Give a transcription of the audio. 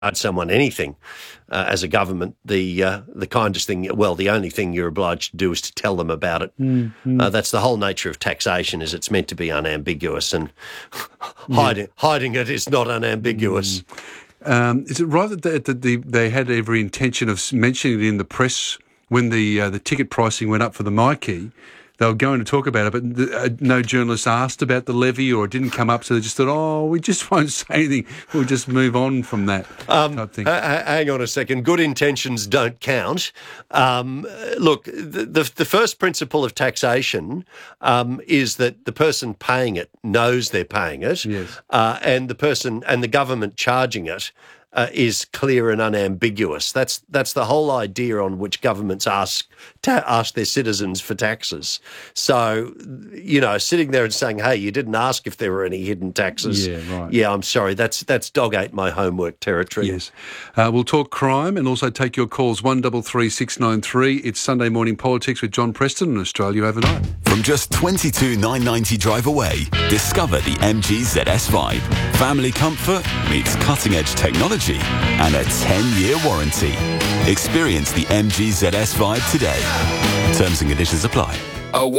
someone anything as a government, the kindest thing, well, the only thing you're obliged to do is to tell them about it. That's the whole nature of taxation, is it's meant to be unambiguous, and hiding it is not unambiguous. Is it right that they had every intention of mentioning it in the press when the ticket pricing went up for the MyKey? They were going to talk about it, but no journalists asked about the levy, or it didn't come up, so they just thought, we just won't say anything. We'll just move on from that type thing. Hang on a second. Good intentions don't count. Look, the first principle of taxation is that the person paying it knows they're paying it, yes. And the person and the government charging it is clear and unambiguous. That's the whole idea on which governments ask their citizens for taxes. So, sitting there and saying, "Hey, you didn't ask if there were any hidden taxes." Yeah, right. Yeah, I'm sorry. That's dog ate my homework territory. Yes. We'll talk crime and also take your calls 133 693. It's Sunday Morning Politics with John Preston on Australia Overnight. From just 22,990 drive away, discover the MG ZS5. Family comfort meets cutting-edge technology and a 10-year warranty. Experience the MG ZS5 today. Terms and conditions apply.